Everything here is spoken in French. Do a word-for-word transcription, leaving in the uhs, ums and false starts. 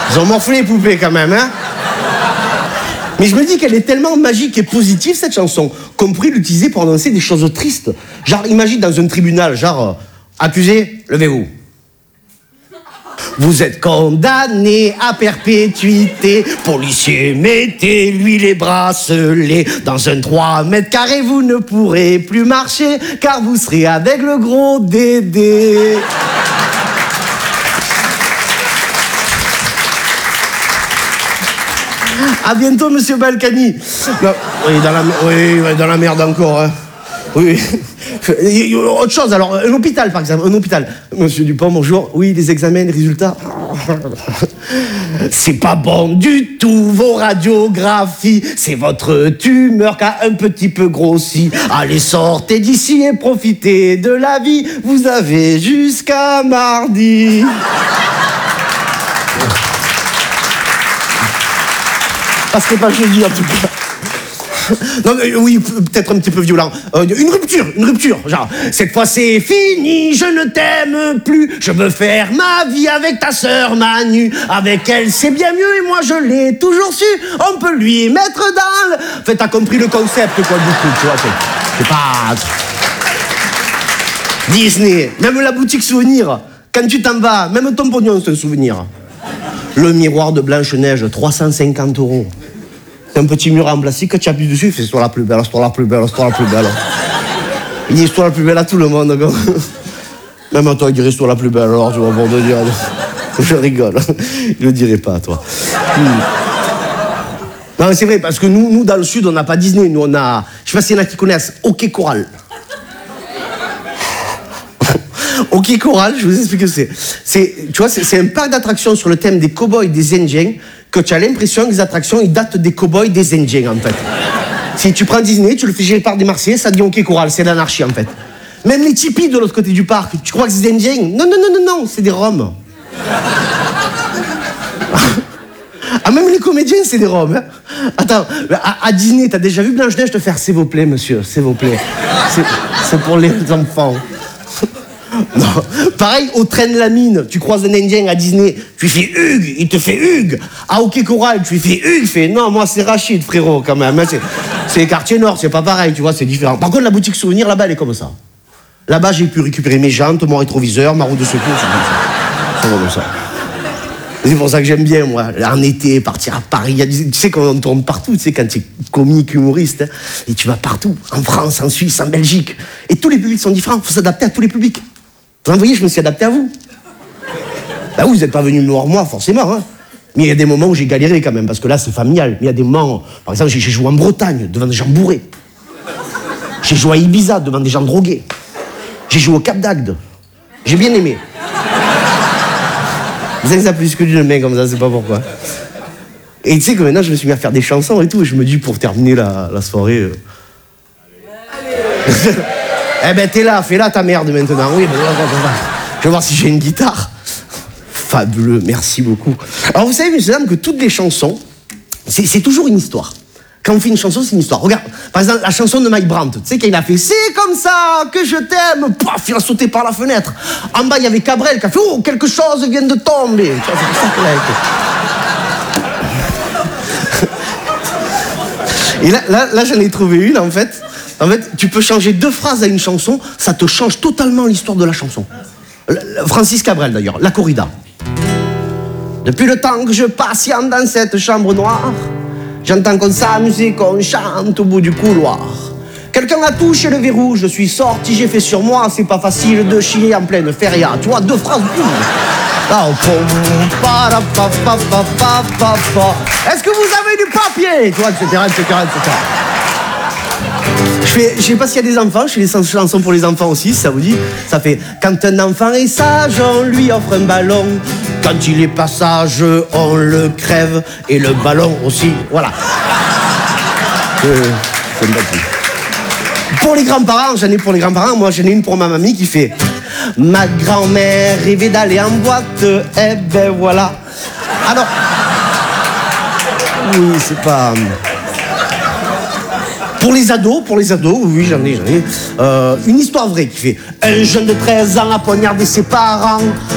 Ils ont morflé les poupées quand même, hein. Mais je me dis qu'elle est tellement magique et positive, cette chanson, qu'on pourrait l'utiliser pour annoncer des choses tristes. Genre, imagine dans un tribunal, genre, euh, accusé, levez-vous. Vous êtes condamné à perpétuité. Policier, mettez-lui les bracelets. Dans un trois mètres carrés, vous ne pourrez plus marcher, car vous serez avec le gros Dédé. À bientôt, monsieur Balkany. Non, oui, dans la, oui, dans la merde encore. Hein. Oui. Autre chose, alors, un hôpital, par exemple, un hôpital. Monsieur Dupont, bonjour. Oui, les examens, les résultats. C'est pas bon du tout, vos radiographies. C'est votre tumeur qui a un petit peu grossi. Allez, sortez d'ici et profitez de la vie. Vous avez jusqu'à mardi. Ah, c'est pas jeudi, en tout cas. Non, mais, oui, peut-être un petit peu violent. Euh, une rupture, une rupture. Genre, cette fois c'est fini, je ne t'aime plus. Je veux faire ma vie avec ta sœur Manu. Avec elle, c'est bien mieux et moi je l'ai toujours su. On peut lui mettre dans le... En fait, t'as compris le concept, quoi, du coup, tu vois. C'est, c'est pas... Disney, même la boutique souvenir. Quand tu t'en vas, même ton pognon, c'est un souvenir. Le miroir de Blanche-Neige, trois cent cinquante euros. C'est un petit mur en plastique que tu appuies dessus, c'est histoire la plus belle, histoire la plus belle, histoire la plus belle. Il dit histoire la plus belle à tout le monde. Quoi. Même à toi, il dirait histoire la plus belle, alors tu vas pour te dire. Je rigole. Je le dirai pas à toi. Hmm. Non, mais c'est vrai, parce que nous, nous, dans le Sud, on n'a pas Disney. Nous, on a. Je sais pas s'il y en a qui connaissent Hockey Coral. Hockey Coral, je vous explique ce que c'est. c'est tu vois, c'est, c'est un parc d'attractions sur le thème des cow-boys et des Indiens, que tu as l'impression que les attractions, ils datent des cow-boys et des Indiens, en fait. Si tu prends Disney, tu le fais gérer par des Marseillais, ça dit Hockey Coral, c'est l'anarchie, en fait. Même les tipis de l'autre côté du parc, tu crois que c'est des Indiens? Non, non, non, non, non, c'est des Roms. Ah, même les comédiens, c'est des Roms. Hein. Attends, à, à Disney, t'as déjà vu Blanche-Neige te faire « S'il vous plaît, monsieur, s'il vous plaît. C'est, c'est pour les enfants. » Non. Pareil, au train de la mine, tu croises un Indien à Disney, tu lui fais Hugues, il te fait Hugues. À Hockey Coral, tu lui fais Hugues, il fait non, moi c'est Rachid, frérot, quand même. C'est, c'est les quartiers nord, c'est pas pareil, tu vois, c'est différent. Par contre, la boutique souvenir, là-bas, elle est comme ça. Là-bas, j'ai pu récupérer mes jantes, mon rétroviseur, ma roue de secours, c'est comme ça. C'est comme ça. C'est pour ça que j'aime bien, moi, en été, partir à Paris. Y a, tu sais qu'on tourne partout, tu sais, quand tu es comique, humoriste, hein, et tu vas partout, en France, en Suisse, en Belgique. Et tous les publics sont différents, il faut s'adapter à tous les publics. Vous voyez, je me suis adapté à vous. Bah vous n'êtes pas venu me voir moi, forcément. Hein. Mais il y a des moments où j'ai galéré quand même, parce que là, c'est familial. Mais il y a des moments, par exemple, j'ai, j'ai joué en Bretagne, devant des gens bourrés. J'ai joué à Ibiza, devant des gens drogués. J'ai joué au Cap d'Agde. J'ai bien aimé. Vous savez ça plus que d'une main comme ça, c'est pas pourquoi. Et tu sais que maintenant, je me suis mis à faire des chansons et tout, et je me dis, pour terminer la, la soirée... Euh... Eh ben t'es là, fais là ta merde maintenant. Oui, ben, je vais voir si j'ai une guitare. Fabuleux, merci beaucoup. Alors vous savez, messieurs dames, que toutes les chansons, c'est, c'est toujours une histoire. Quand on fait une chanson, c'est une histoire. Regarde, par exemple, la chanson de Mike Brandt. Tu sais, quand il a fait « C'est comme ça que je t'aime », paf, il a sauté par la fenêtre. En bas, il y avait Cabrel qui a fait « Oh, quelque chose vient de tomber ». Tu vois, c'est ça qu'il a été. Et là, là, là, j'en ai trouvé une, en fait. En fait, tu peux changer deux phrases à une chanson, ça te change totalement l'histoire de la chanson. Francis Cabrel, d'ailleurs, La Corrida. Depuis le temps que je patiente dans cette chambre noire, j'entends qu'on s'amuse, qu'on chante au bout du couloir. Quelqu'un a touché le verrou, je suis sorti, j'ai fait sur moi, c'est pas facile de chier en pleine feria. Tu vois, deux phrases. Est-ce que vous avez du papier? Tu vois, et cetera, et cetera, et cetera. Je fais, je sais pas s'il y a des enfants, je fais des chansons pour les enfants aussi, si ça vous dit. Ça fait quand un enfant est sage, on lui offre un ballon. Quand il est pas sage, on le crève. Et le ballon aussi, voilà. Euh, c'est pour les grands-parents, j'en ai pour les grands-parents, moi j'en ai une pour ma mamie qui fait ma grand-mère rêvait d'aller en boîte, eh ben voilà. Alors, oui, c'est pas... Pour les ados, pour les ados, oui, j'en ai, j'en ai. Euh, une histoire vraie qui fait un jeune de treize ans a poignardé ses parents.